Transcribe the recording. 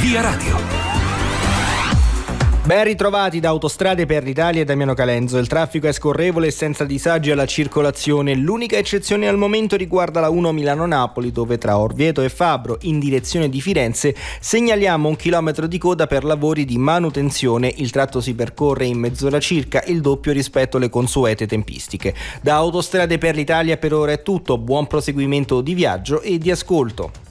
Via Radio. Ben ritrovati da Autostrade per l'Italia e Damiano Calenzo. Il traffico è scorrevole e senza disagi alla circolazione. L'unica eccezione al momento riguarda la 1 Milano-Napoli, dove tra Orvieto e Fabro, in direzione di Firenze, segnaliamo 1 chilometro di coda per lavori di manutenzione. Il tratto si percorre in mezz'ora circa, il doppio rispetto alle consuete tempistiche. Da Autostrade per l'Italia per ora è tutto. Buon proseguimento di viaggio e di ascolto.